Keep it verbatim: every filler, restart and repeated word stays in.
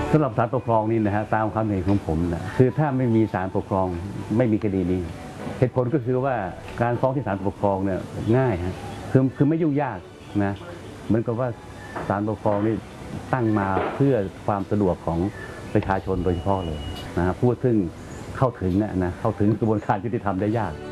สำหรับศาลปกครองนี่นะฮะตามความเห็นของผมนะคือถ้าไม่มีศาลปกครองไม่มีคดีนี้เหตุผลก็คือว่าการฟ้องที่ศาลปกครองเนี่ยง่ายฮะคือคือไม่ยุ่งยากนะเหมือนกับว่าศาลปกครองนี่ตั้งมาเพื่อความสะดวกของประชาชนโดยเฉพาะเลยนะพูดซึ่งเข้าถึงนะเข้าถึงกระบวนการยุติธรรมได้ยาก